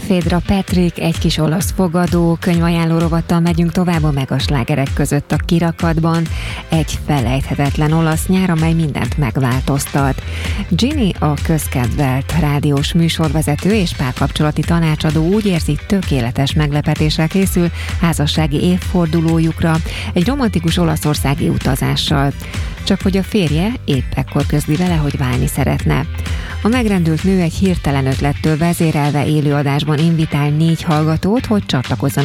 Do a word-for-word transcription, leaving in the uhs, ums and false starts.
Phaedra Patrick, egy kis olasz fogadó, könyvajánló rovattal megyünk tovább a megaslágerek között a kirakatban. Egy felejthetetlen olasz nyár, amely mindent megváltoztat. Ginny, a közkedvelt rádiós műsorvezető és párkapcsolati tanácsadó úgy érzi, tökéletes meglepetéssel készül házassági évfordulójukra, egy romantikus olaszországi utazással. Csak hogy a férje épp ekkor közli vele, hogy válni szeretne. A megrendült nő egy hirtelen ötlettől vezérelve élőadásban invitál négy hallgatót, hogy csatlakozzanak